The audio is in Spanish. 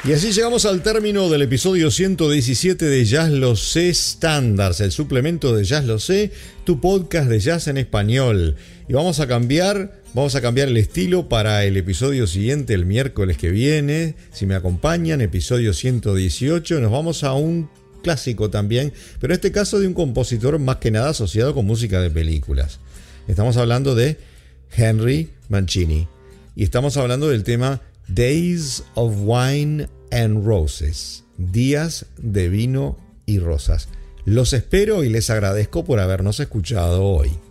Y así llegamos al término del episodio 117 de Jazz Lo Sé Standards, el suplemento de Jazz Lo Sé, tu podcast de jazz en español. Y vamos a cambiar el estilo para el episodio siguiente, el miércoles que viene. Si me acompañan, episodio 118, nos vamos a un clásico también, pero en este caso de un compositor más que nada asociado con música de películas. Estamos hablando de Henry Mancini y estamos hablando del tema Days of Wine and Roses, días de vino y rosas. Los espero y les agradezco por habernos escuchado hoy.